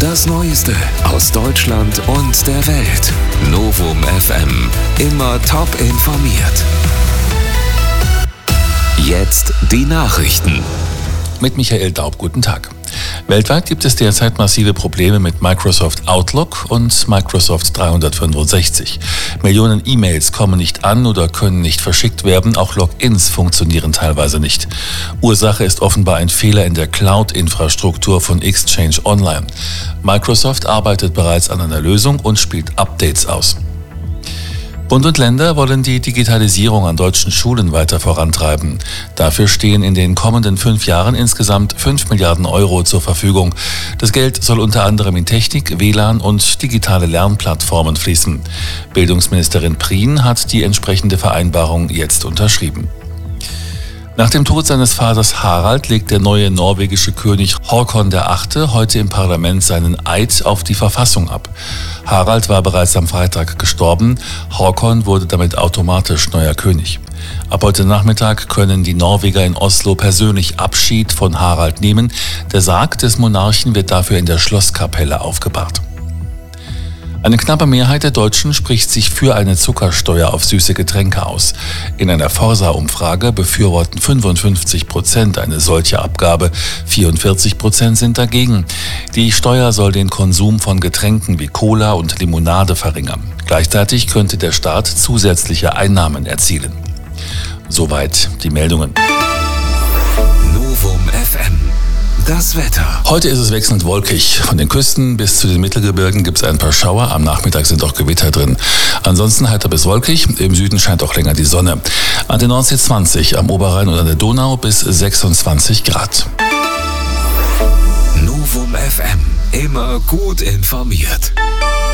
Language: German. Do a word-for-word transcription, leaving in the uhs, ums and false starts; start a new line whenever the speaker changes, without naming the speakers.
Das Neueste aus Deutschland und der Welt. Novum F M. Immer top informiert. Jetzt die Nachrichten.
Mit Michael Daub, guten Tag. Weltweit gibt es derzeit massive Probleme mit Microsoft Outlook und Microsoft dreihundertfünfundsechzig. Millionen E-Mails kommen nicht an oder können nicht verschickt werden, auch Logins funktionieren teilweise nicht. Ursache ist offenbar ein Fehler in der Cloud-Infrastruktur von Exchange Online. Microsoft arbeitet bereits an einer Lösung und spielt Updates aus. Bund und Länder wollen die Digitalisierung an deutschen Schulen weiter vorantreiben. Dafür stehen in den kommenden fünf Jahren insgesamt fünf Milliarden Euro zur Verfügung. Das Geld soll unter anderem in Technik, W L A N und digitale Lernplattformen fließen. Bildungsministerin Prien hat die entsprechende Vereinbarung jetzt unterschrieben. Nach dem Tod seines Vaters Harald legt der neue norwegische König Håkon der Achte heute im Parlament seinen Eid auf die Verfassung ab. Harald war bereits am Freitag gestorben. Håkon wurde damit automatisch neuer König. Ab heute Nachmittag können die Norweger in Oslo persönlich Abschied von Harald nehmen. Der Sarg des Monarchen wird dafür in der Schlosskapelle aufgebahrt. Eine knappe Mehrheit der Deutschen spricht sich für eine Zuckersteuer auf süße Getränke aus. In einer Forsa-Umfrage befürworten fünfundfünfzig Prozent eine solche Abgabe, vierundvierzig Prozent sind dagegen. Die Steuer soll den Konsum von Getränken wie Cola und Limonade verringern. Gleichzeitig könnte der Staat zusätzliche Einnahmen erzielen. Soweit die Meldungen.
Novum F M. Das Wetter.
Heute ist es wechselnd wolkig. Von den Küsten bis zu den Mittelgebirgen gibt es ein paar Schauer. Am Nachmittag sind auch Gewitter drin. Ansonsten heiter bis wolkig. Im Süden scheint auch länger die Sonne. An der Nordsee zwanzig, am Oberrhein und an der Donau bis sechsundzwanzig Grad.
Novum F M. Immer gut informiert.